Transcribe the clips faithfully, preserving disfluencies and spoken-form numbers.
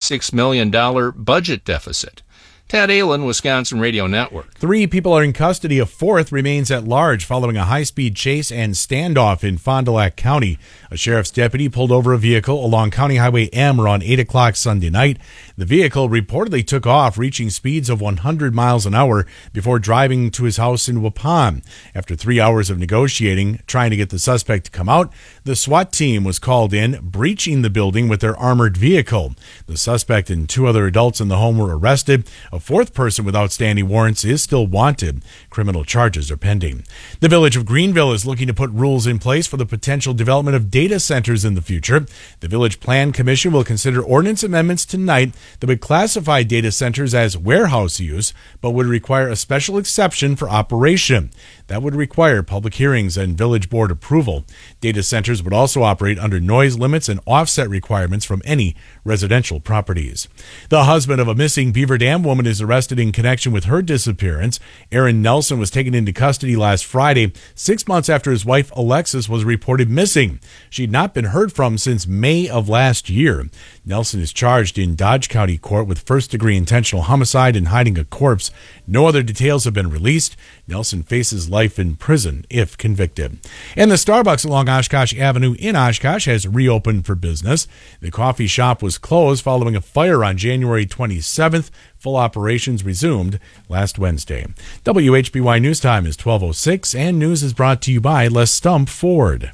six million dollars budget deficit. Tad Allen, Wisconsin Radio Network. Three people are in custody. A fourth remains at large following a high-speed chase and standoff in Fond du Lac County. A sheriff's deputy pulled over a vehicle along County Highway M around eight o'clock Sunday night. The vehicle reportedly took off, reaching speeds of one hundred miles an hour before driving to his house in Waupun. After three hours of negotiating, trying to get the suspect to come out, the SWAT team was called in, breaching the building with their armored vehicle. The suspect and two other adults in the home were arrested. A fourth person with outstanding warrants is still wanted. Criminal charges are pending. The Village of Greenville is looking to put rules in place for the potential development of data centers in the future. The Village Plan Commission will consider ordinance amendments tonight that would classify data centers as warehouse use, but would require a special exception for operation. That would require public hearings and village board approval. Data centers would also operate under noise limits and offset requirements from any residential properties. The husband of a missing Beaver Dam woman is arrested in connection with her disappearance. Aaron Nelson was taken into custody last Friday, six months after his wife Alexis was reported missing. She'd not been heard from since May of last year. Nelson is charged in Dodge County Court with first-degree intentional homicide and hiding a corpse. No other details have been released. Nelson faces life in prison if convicted. And the Starbucks along Oshkosh Avenue in Oshkosh has reopened for business. The coffee shop was closed following a fire on January twenty-seventh. Full operations resumed last Wednesday. W H B Y News Time is twelve oh six, and news is brought to you by Les Stump Ford.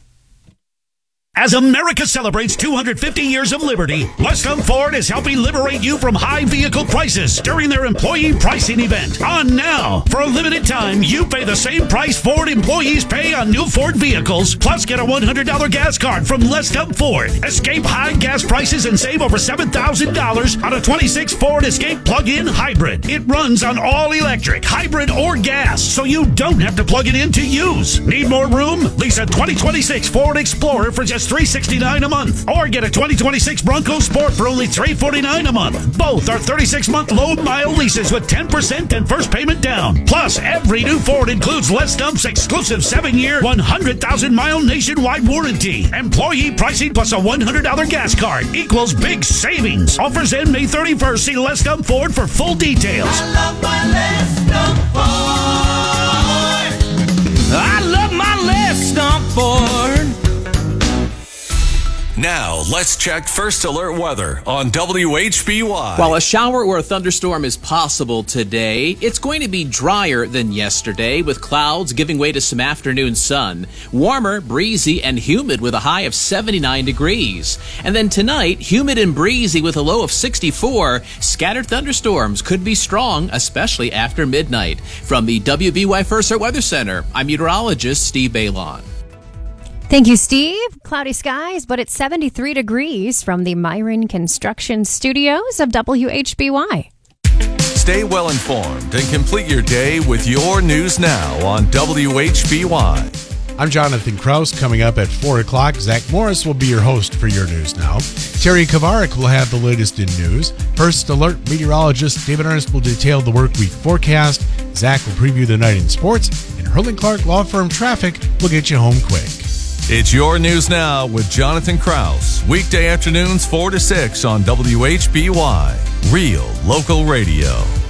As America celebrates two hundred fifty years of liberty, Les Stump Ford is helping liberate you from high vehicle prices during their employee pricing event. On now, for a limited time, you pay the same price Ford employees pay on new Ford vehicles, plus get a one hundred dollars gas card from Les Stump Ford. Escape high gas prices and save over seven thousand dollars on a twenty-six Ford Escape plug-in hybrid. It runs on all electric, hybrid, or gas, so you don't have to plug it in to use. Need more room? Lease a twenty twenty-six Ford Explorer for just three hundred sixty-nine dollars a month, or get a twenty twenty-six Bronco Sport for only three hundred forty-nine dollars a month. Both are thirty-six month low mile leases with ten percent and first payment down. Plus, every new Ford includes Les Stump's exclusive seven year, one hundred thousand mile nationwide warranty. Employee pricing plus a one hundred dollars gas card equals big savings. Offers end May thirty-first. See Les Stump Ford for full details. I love my Les Stump Ford. I love my Les Stump Ford. Now, let's check First Alert weather on W H B Y. While a shower or a thunderstorm is possible today, it's going to be drier than yesterday, with clouds giving way to some afternoon sun. Warmer, breezy, and humid with a high of seventy-nine degrees. And then tonight, humid and breezy with a low of sixty-four. Scattered thunderstorms could be strong, especially after midnight. From the W B Y First Alert Weather Center, I'm meteorologist Steve Bailon. Thank you, Steve. Cloudy skies, but it's seventy-three degrees from the Myron Construction Studios of W H B Y. Stay well informed and complete your day with your news now on W H B Y. I'm Jonathan Kraus. Coming up at four o'clock, Zach Morris will be your host for your news now. Terry Kavarik will have the latest in news. First Alert meteorologist David Ernst will detail the work week forecast. Zach will preview the night in sports. And Hurley Clark Law Firm Traffic will get you home quick. It's your news now with Jonathan Kraus. Weekday afternoons four to six on W H B Y. Real local radio.